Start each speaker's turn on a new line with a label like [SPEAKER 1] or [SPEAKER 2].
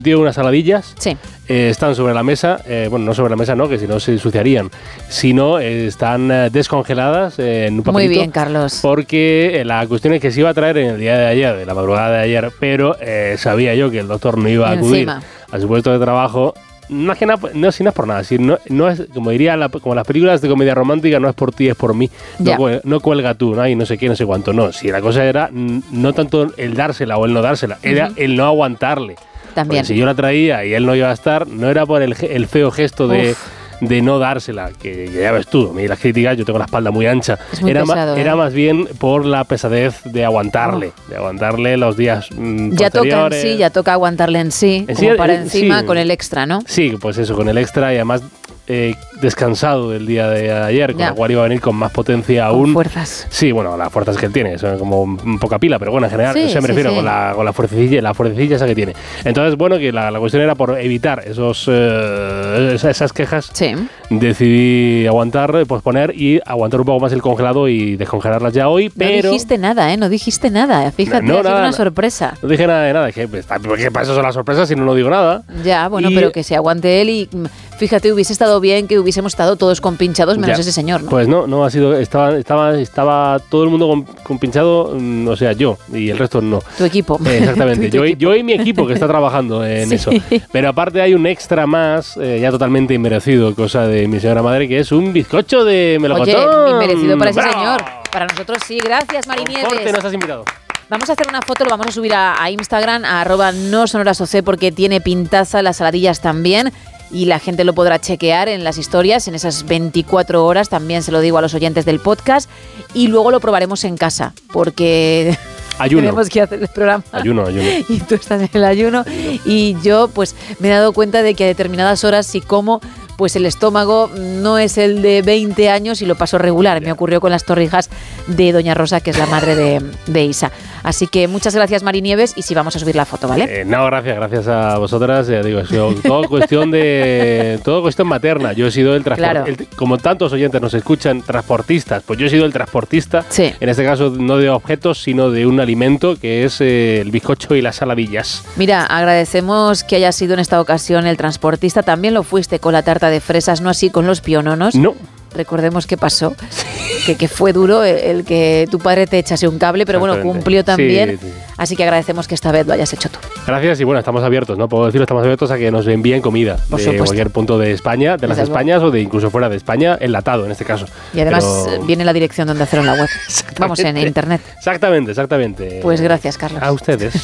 [SPEAKER 1] Dio unas saladillas,
[SPEAKER 2] Sí.
[SPEAKER 1] Están sobre la mesa, bueno, no sobre la mesa, no, que si no se ensuciarían, sino están descongeladas en un papelito.
[SPEAKER 2] Muy bien, Carlos.
[SPEAKER 1] Porque la cuestión es que se iba a traer en el día de ayer, de la madrugada de ayer, pero sabía yo que el doctor no iba a acudir a su puesto de trabajo. No es que no es por nada, no es, como diría, como las películas de comedia romántica, no es por ti, es por mí. No cuelga tú, ¿no? Y no sé qué, no sé cuánto, no. Si la cosa era no tanto el dársela o el no dársela, era el no aguantarle.
[SPEAKER 2] También.
[SPEAKER 1] Porque si yo la traía y él no iba a estar, no era por el feo gesto de no dársela, que ya ves tú, a mí las críticas, yo tengo la espalda muy ancha.
[SPEAKER 2] Es muy pesado,
[SPEAKER 1] era más bien por la pesadez de aguantarle, los días posteriores.
[SPEAKER 2] Ya toca aguantarle en sí, como para encima con el extra, ¿no?
[SPEAKER 1] Sí, pues eso, con el extra y además descansado del día de ayer, con lo cual iba a venir con más potencia aún.
[SPEAKER 2] Con fuerzas.
[SPEAKER 1] Sí, bueno, las fuerzas que él tiene, son como poca pila, pero bueno, en general, me refiero con la fuercilla esa que tiene. Entonces, bueno, que la cuestión era por evitar esas quejas.
[SPEAKER 2] Sí.
[SPEAKER 1] Decidí aguantar, posponer y aguantar un poco más el congelado y descongelarlas ya hoy, pero...
[SPEAKER 2] No dijiste nada, no dijiste nada. Fíjate, ha sido una sorpresa.
[SPEAKER 1] No dije nada de nada, porque para eso son las sorpresas si no digo nada.
[SPEAKER 2] Ya, bueno, pero que se aguante él y... Fíjate, hubiese estado bien que hubiésemos estado todos compinchados menos ese señor, ¿no?
[SPEAKER 1] Pues no ha sido... Estaba todo el mundo compinchado, o sea, yo, y el resto no.
[SPEAKER 2] Tu equipo.
[SPEAKER 1] Exactamente. Yo y mi equipo que está trabajando en eso. Pero aparte hay un extra más, ya totalmente inmerecido, cosa de mi señora madre, que es un bizcocho de melocotón.
[SPEAKER 2] Oye, inmerecido para ese señor. Para nosotros sí. Gracias, Mari Nieves.
[SPEAKER 1] Porque nos has invitado.
[SPEAKER 2] Vamos a hacer una foto, lo vamos a subir a Instagram, a @nosonorasoc, porque tiene pintaza, las saladillas también. Y la gente lo podrá chequear en las historias, en esas 24 horas, también se lo digo a los oyentes del podcast, y luego lo probaremos en casa, porque tenemos que hacer el programa. Ayuno. Y tú estás en el ayuno, y yo pues me he dado cuenta de que a determinadas horas, si como, pues el estómago no es el de 20 años y lo paso regular. Me ocurrió con las torrijas de Doña Rosa, que es la madre de Isa. Así que muchas gracias, Mari Nieves, y sí, vamos a subir la foto, ¿vale?
[SPEAKER 1] No, gracias a vosotras. Ya digo, es todo cuestión materna. Yo he sido el transportista. Claro. Como tantos oyentes nos escuchan, transportistas, pues yo he sido el transportista.
[SPEAKER 2] Sí.
[SPEAKER 1] En este caso, no de objetos, sino de un alimento, que es el bizcocho y las saladillas.
[SPEAKER 2] Mira, agradecemos que hayas sido en esta ocasión el transportista. También lo fuiste con la tarta de fresas, no así con los piononos.
[SPEAKER 1] No.
[SPEAKER 2] Recordemos qué pasó, que fue duro el que tu padre te echase un cable, pero bueno, cumplió también. Sí. Así que agradecemos que esta vez lo hayas hecho tú.
[SPEAKER 1] Gracias, y bueno, estamos abiertos, ¿no? Puedo decirlo, estamos abiertos a que nos envíen comida de cualquier punto de España, de las Españas o de incluso fuera de España, enlatado en este caso.
[SPEAKER 2] Y además viene la dirección donde hacerlo en la web. Vamos, en internet.
[SPEAKER 1] Exactamente.
[SPEAKER 2] Pues gracias, Carlos.
[SPEAKER 1] A ustedes.